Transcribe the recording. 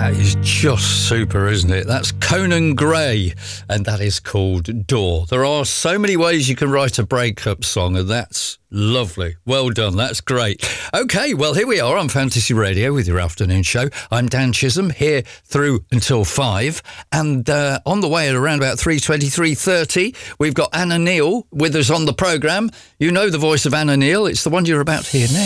Is just super, isn't it? That's Conan Gray, and that is called Door. There are so many ways you can write a breakup song, and that's lovely. Well done. That's great. Okay, well, here we are on Fantasy Radio with your afternoon show. I'm Dan Chisholm, here through until 5, and on the way at around about 3:20, 3:30, we've got Anna Neal with us on the programme. You know the voice of Anna Neal. It's the one you're about to hear next.